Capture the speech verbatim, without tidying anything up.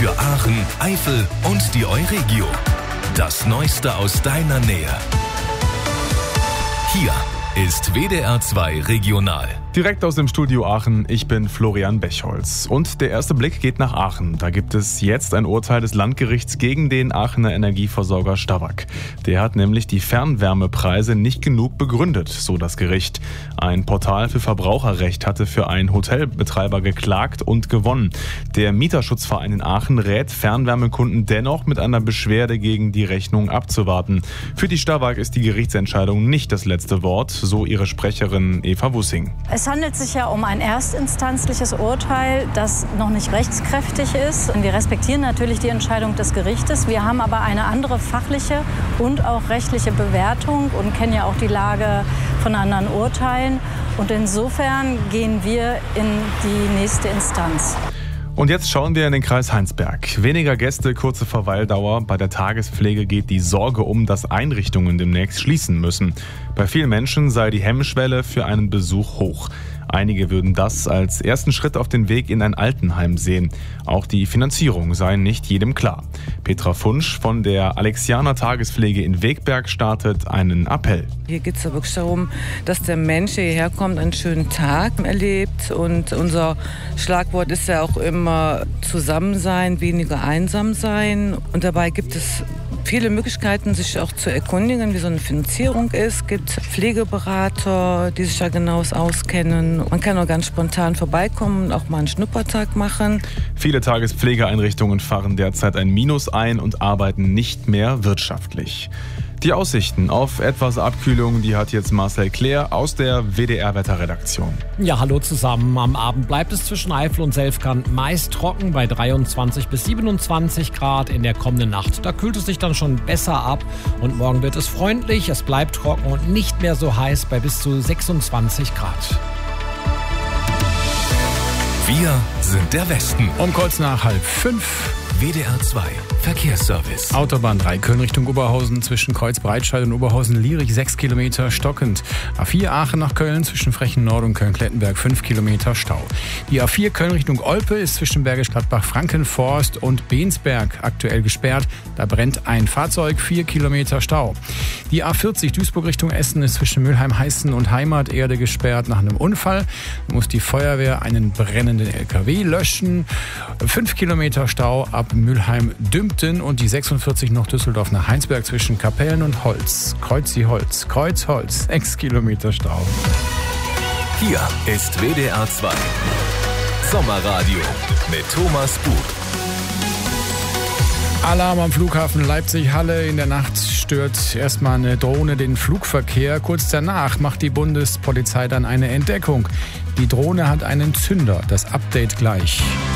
Für Aachen, Eifel und die Euregio. Das Neueste aus deiner Nähe. Hier ist W D R zwei Regional. Direkt aus dem Studio Aachen, ich bin Florian Bechholz. Und der erste Blick geht nach Aachen. Da gibt es jetzt ein Urteil des Landgerichts gegen den Aachener Energieversorger Stawag. Der hat nämlich die Fernwärmepreise nicht genug begründet, so das Gericht. Ein Portal für Verbraucherrecht hatte für einen Hotelbetreiber geklagt und gewonnen. Der Mieterschutzverein in Aachen rät Fernwärmekunden dennoch mit einer Beschwerde gegen die Rechnung abzuwarten. Für die Stawag ist die Gerichtsentscheidung nicht das letzte Wort, so ihre Sprecherin Eva Wussing. Es handelt sich ja um ein erstinstanzliches Urteil, das noch nicht rechtskräftig ist. Wir respektieren natürlich die Entscheidung des Gerichtes. Wir haben aber eine andere fachliche und auch rechtliche Bewertung und kennen ja auch die Lage von anderen Urteilen. Und insofern gehen wir in die nächste Instanz. Und jetzt schauen wir in den Kreis Heinsberg. Weniger Gäste, kurze Verweildauer. Bei der Tagespflege geht die Sorge um, dass Einrichtungen demnächst schließen müssen. Bei vielen Menschen sei die Hemmschwelle für einen Besuch hoch. Einige würden das als ersten Schritt auf den Weg in ein Altenheim sehen. Auch die Finanzierung sei nicht jedem klar. Petra Funsch von der Alexianer Tagespflege in Wegberg startet einen Appell. Hier geht es ja wirklich darum, dass der Mensch hierher kommt, einen schönen Tag erlebt. Und unser Schlagwort ist ja auch immer zusammen sein, weniger einsam sein. Und dabei gibt es viele Möglichkeiten, sich auch zu erkundigen, wie so eine Finanzierung ist. Es gibt Pflegeberater, die sich da genau auskennen. Man kann auch ganz spontan vorbeikommen und auch mal einen Schnuppertag machen. Viele Tagespflegeeinrichtungen fahren derzeit ein Minus ein und arbeiten nicht mehr wirtschaftlich. Die Aussichten auf etwas Abkühlung, die hat jetzt Marcel Claire aus der W D R-Wetterredaktion. Ja, hallo zusammen. Am Abend bleibt es zwischen Eifel und Selfkant meist trocken bei dreiundzwanzig bis siebenundzwanzig Grad in der kommenden Nacht. Da kühlt es sich dann schon besser ab und morgen wird es freundlich. Es bleibt trocken und nicht mehr so heiß bei bis zu sechsundzwanzig Grad. Wir sind der Westen. Um kurz nach halb fünf. W D R zwei Verkehrsservice. Autobahn drei Köln Richtung Oberhausen zwischen Kreuz-Breitscheid und Oberhausen-Lierich sechs Kilometer stockend. A vier Aachen nach Köln zwischen Frechen-Nord und Köln-Klettenberg fünf Kilometer Stau. Die A vier Köln Richtung Olpe ist zwischen Bergisch Gladbach, Frankenforst und Bensberg aktuell gesperrt. Da brennt ein Fahrzeug, vier Kilometer Stau. Die A vierzig Duisburg Richtung Essen ist zwischen Mülheim-Heißen und Heimaterde gesperrt nach einem Unfall. Da muss die Feuerwehr einen brennenden L K W löschen. fünf Kilometer Stau ab Mülheim-Dümpten und die sechsundvierzig noch Düsseldorf nach Heinsberg zwischen Kapellen und Holz. Kreuzi-Holz, Kreuz-Holz, sechs Kilometer Stau. Hier ist W D R zwei Sommerradio mit Thomas Bub. Alarm am Flughafen Leipzig-Halle. In der Nacht stört erstmal eine Drohne den Flugverkehr. Kurz danach macht die Bundespolizei dann eine Entdeckung. Die Drohne hat einen Zünder. Das Update gleich.